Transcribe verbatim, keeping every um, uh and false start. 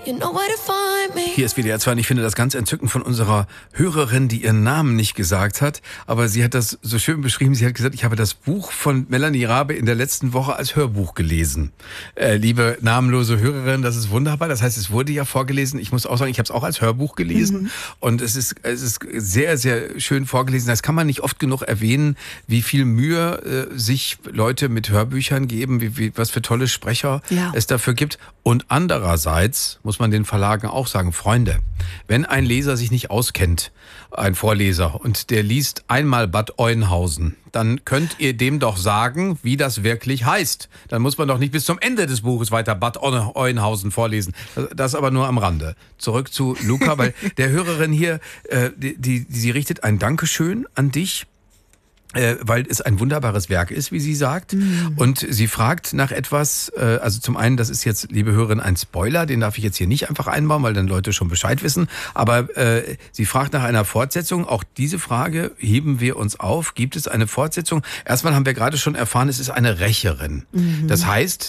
Hier ist W D R zwei und ich finde das ganz entzückend von unserer Hörerin, die ihren Namen nicht gesagt hat. Aber sie hat das so schön beschrieben. Sie hat gesagt, ich habe das Buch von Melanie Rabe in der letzten Woche als Hörbuch gelesen. Äh, liebe namenlose Hörerin, das ist wunderbar. Das heißt, es wurde ja vorgelesen. Ich muss auch sagen, ich habe es auch als Hörbuch gelesen. Mhm. Und es ist, es ist sehr, sehr schön vorgelesen. Das kann man nicht oft genug erwähnen, wie viel Mühe äh, sich Leute mit Hörbüchern geben, wie, wie, was für tolle Sprecher ja. es dafür gibt. Und andererseits muss man den Verlagen auch sagen, Freunde, wenn ein Leser sich nicht auskennt, ein Vorleser, und der liest einmal Bad Oeynhausen, dann könnt ihr dem doch sagen, wie das wirklich heißt. Dann muss man doch nicht bis zum Ende des Buches weiter Bad Oeynhausen vorlesen. Das aber nur am Rande. Zurück zu Luca, weil der Hörerin hier, äh, die, die, sie richtet ein Dankeschön an dich, Äh, weil es ein wunderbares Werk ist, wie sie sagt. Mhm. Und sie fragt nach etwas, äh, also zum einen, das ist jetzt, liebe Hörerin, ein Spoiler, den darf ich jetzt hier nicht einfach einbauen, weil dann Leute schon Bescheid wissen. Aber äh, sie fragt nach einer Fortsetzung. Auch diese Frage heben wir uns auf. Gibt es eine Fortsetzung? Erstmal haben wir gerade schon erfahren, es ist eine Rächerin. Mhm. Das heißt,